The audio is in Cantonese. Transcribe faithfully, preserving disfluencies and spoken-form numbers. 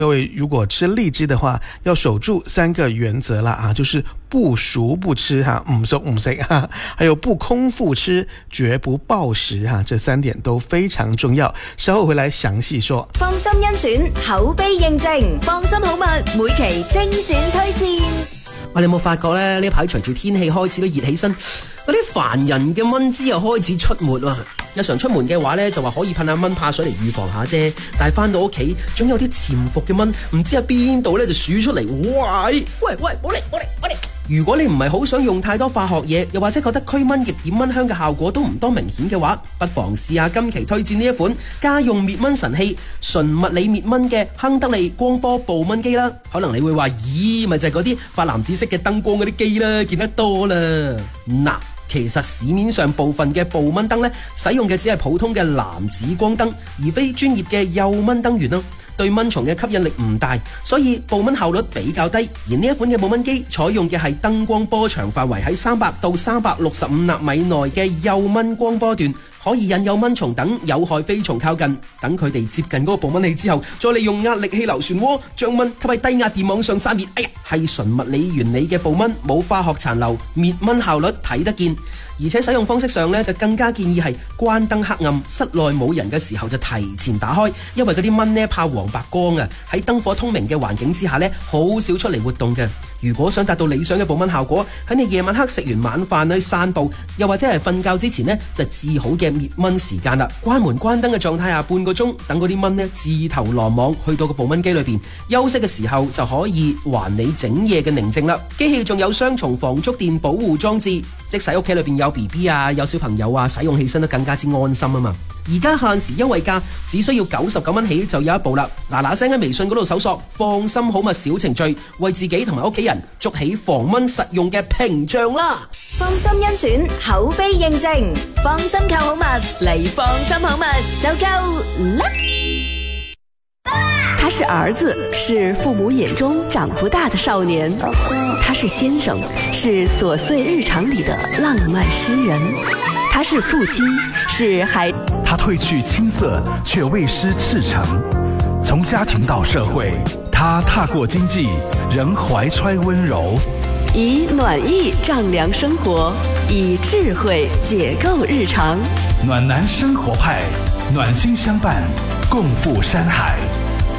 各位如果吃荔枝的话，要守住三个原则啦啊，就是不熟不吃哈，唔熟唔食哈，还有不空腹吃，绝不暴食哈，这三点都非常重要。稍後回來詳細說。 放心甄選，口碑認證，放心好物，每期精選推薦。 我哋有冇發覺咧？呢排隨住天氣開始都熱起身，嗰啲煩人嘅蚊滋又開始出沒喎。日常出門嘅話咧，就話可以噴下蚊怕水嚟預防下啫。但係翻到屋企，總有啲潛伏嘅蚊，唔知喺邊度咧就鼠出嚟。喂喂喂，冇嚟冇嚟冇嚟！如果你唔係好想用太多化學嘢，又或者覺得驅蚊液點蚊香嘅效果都唔多明顯嘅話，不妨試下今期推薦呢一款家用滅蚊神器，純物理滅蚊嘅亨得利光波捕蚊機啦。可能你會話，咦，咪就係嗰啲發藍紫色嘅燈光嗰啲機啦，見得多啦。嗱，其實市面上部分嘅捕蚊燈呢，使用嘅只係普通嘅藍紫光燈，而非專業嘅幼蚊燈源啦。對蚊蟲嘅吸引力唔大，所以捕蚊效率比較低。而呢一款嘅捕蚊機採用嘅係燈光波長範圍喺三百到三百六十五納米內嘅幼蚊光波段，可以引誘蚊蟲等有害飛蟲靠近。等佢哋接近嗰個捕蚊器之後，再利用壓力氣流漩渦將蚊吸喺低壓電網上散滅。哎呀，係純物理原理嘅捕蚊，冇化學殘留，滅蚊效率睇得見。而且使用方式上呢，就更加建議係關燈黑暗、室內冇人嘅時候就提前打開，因為嗰啲蚊呢怕黃白光啊，喺燈火通明嘅環境之下呢，好少出嚟活動嘅。如果想達到理想嘅捕蚊效果，喺你夜晚黑食完晚飯去散步，又或者係瞓覺之前呢，就至好嘅滅蚊時間啦。關門關燈嘅狀態下半個鐘，等嗰啲蚊呢自投羅網去到個捕蚊機裏邊休息嘅時候，就可以還你整夜嘅寧靜啦。機器仲有雙重防觸電保護裝置，即使屋企裏邊有 B B 啊，有小朋友啊，使用起身都更加之安心啊嘛。而家限時優惠價只需要九十九蚊起就有一部啦，嗱嗱聲喺微信嗰度搜索放心好物小程序，為自己同埋屋企人築起防蚊實用嘅屏障啦。 放心甄選，口碑認證，放心購好物嚟放心好物就夠啦。 他是兒子，是父母眼中長不大的少年；他是先生，是瑣碎日常裡的浪漫詩人；他是父親，是孩。 他褪去青澀，卻未失赤誠。從家庭到社會，他踏過經濟，仍懷揣溫柔。 以暖意丈量生活，以智慧解構日常。 暖男生活派，暖心相伴，共赴山海。